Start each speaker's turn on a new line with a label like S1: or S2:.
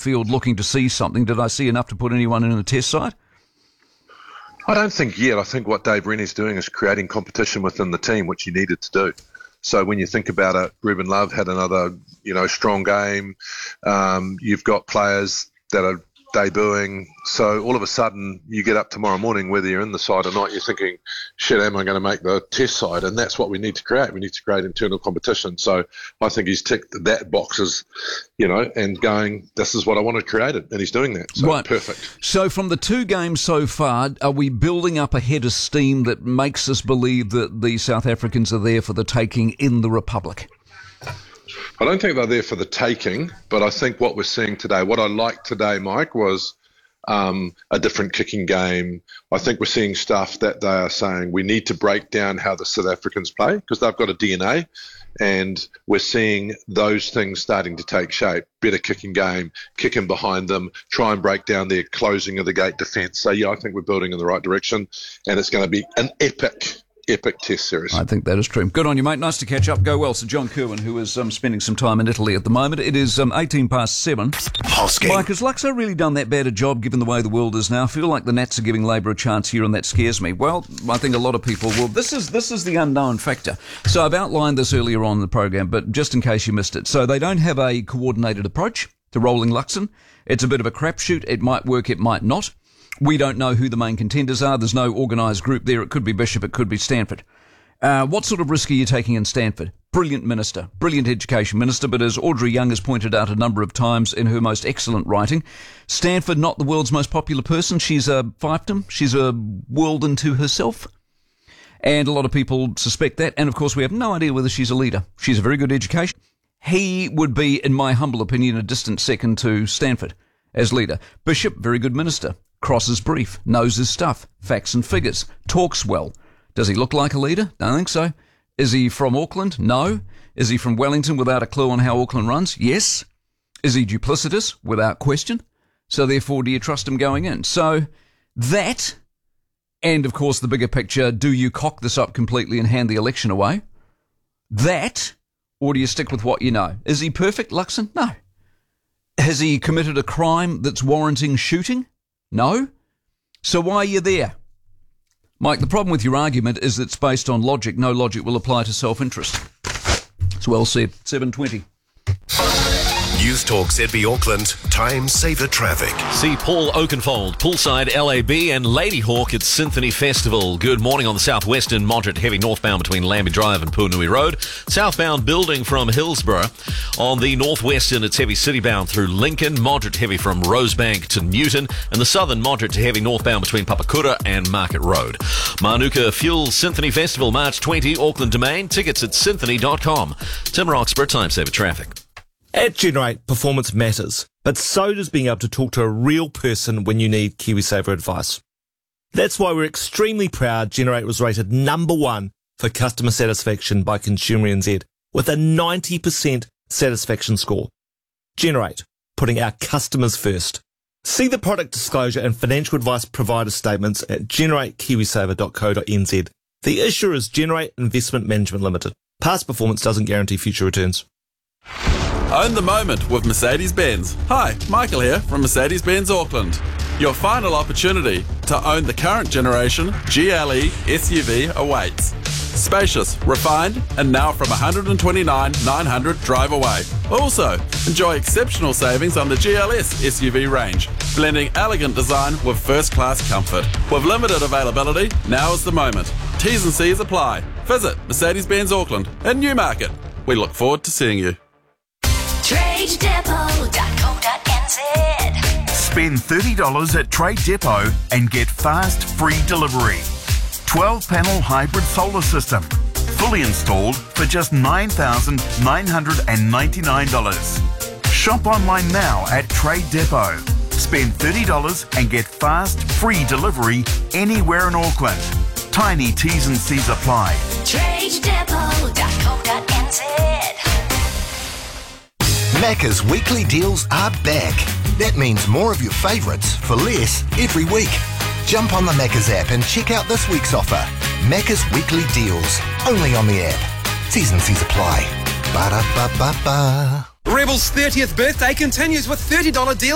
S1: field looking to see something. Did I see enough to put anyone in the test side?
S2: I don't think yet. I think what Dave Rennie's doing is creating competition within the team, which he needed to do. So when you think about it, Ruben Love had another, strong game. You've got players that are debuting. So all of a sudden you get up tomorrow morning, whether you're in the side or not, you're thinking, shit, am I going to make the test side? And that's what we need to create. We need to create internal competition. So I think he's ticked that boxes, and going, this is what I want to create it. And he's doing that. So
S1: right.
S2: Perfect.
S1: So from the 2 games so far, are we building up a head of steam that makes us believe that the South Africans are there for the taking in the Republic?
S2: I don't think they're there for the taking, but I think what we're seeing today, what I liked today, Mike, was a different kicking game. I think we're seeing stuff that they are saying we need to break down how the South Africans play because they've got a DNA, and we're seeing those things starting to take shape. Better kicking game, kicking behind them, try and break down their closing of the gate defence. So, I think we're building in the right direction, and it's going to be an epic test series.
S1: I think that is true. Good on you, mate. Nice to catch up. Go well. So John Kirwan, who is spending some time in Italy at the moment. It is 18 past 7. Mike, has Luxo really done that bad a job given the way the world is now? I feel like the Nats are giving Labour a chance here, and that scares me. Well, I think a lot of people will. This is the unknown factor. So I've outlined this earlier on in the program, but just in case you missed it. So they don't have a coordinated approach to rolling Luxon. It's a bit of a crapshoot. It might work, it might not. We don't know who the main contenders are. There's no organised group there. It could be Bishop, it could be Stanford. What sort of risk are you taking in Stanford? Brilliant minister, brilliant education minister, but as Audrey Young has pointed out a number of times in her most excellent writing, Stanford, not the world's most popular person. She's a fiefdom. She's a world unto herself. And a lot of people suspect that. And, of course, we have no idea whether she's a leader. She's a very good education. He would be, in my humble opinion, a distant second to Stanford as leader. Bishop, very good minister. Crosses brief, knows his stuff, facts and figures, talks well. Does he look like a leader? Don't think so. Is he from Auckland? No. Is he from Wellington without a clue on how Auckland runs? Yes. Is he duplicitous? Without question. So therefore, do you trust him going in? So that, and of course the bigger picture, do you cock this up completely and hand the election away? That, or do you stick with what you know? Is he perfect, Luxon? No. Has he committed a crime that's warranting shooting? No. So why are you there? Mike, the problem with your argument is that it's based on logic. No logic will apply to self-interest. It's well said. 7:20.
S3: News Talk ZB Auckland, time saver traffic.
S4: See Paul Oakenfold, Poolside LAB and Ladyhawk at Symphony Festival. Good morning on the southwestern, moderate heavy northbound between Lambie Drive and Punui Road. Southbound building from Hillsborough. On the northwestern, it's heavy citybound through Lincoln, moderate heavy from Rosebank to Newton, and the southern moderate to heavy northbound between Papakura and Market Road. Manuka Fuel Symphony Festival, March 20, Auckland Domain. Tickets at symphony.com. Tim Roxburgh, time saver traffic.
S5: At Generate, performance matters, but so does being able to talk to a real person when you need KiwiSaver advice. That's why we're extremely proud Generate was rated number 1 for customer satisfaction by Consumer NZ with a 90% satisfaction score. Generate, putting our customers first. See the product disclosure and financial advice provider statements at generatekiwisaver.co.nz. The issuer is Generate Investment Management Limited. Past performance doesn't guarantee future returns.
S6: Own the moment with Mercedes-Benz. Hi, Michael here from Mercedes-Benz Auckland. Your final opportunity to own the current generation GLE SUV awaits. Spacious, refined, and now from $129,900 drive away. Also, enjoy exceptional savings on the GLS SUV range, blending elegant design with first-class comfort. With limited availability, now is the moment. T's and C's apply. Visit Mercedes-Benz Auckland in Newmarket. We look forward to seeing you.
S7: TradeDepot.co.nz.
S8: Spend $30 at Trade Depot and get fast, free delivery. 12-panel hybrid solar system. Fully installed for just $9,999. Shop online now at Trade Depot. Spend $30 and get fast, free delivery anywhere in Auckland. Tiny T's and C's apply.
S7: TradeDepot.co.nz.
S9: Macca's weekly deals are back. That means more of your favourites for less every week. Jump on the Macca's app and check out this week's offer. Macca's weekly deals, only on the app. T's and C's apply. Ba-da-ba-ba-ba.
S10: Rebel's 30th birthday continues with $30 deals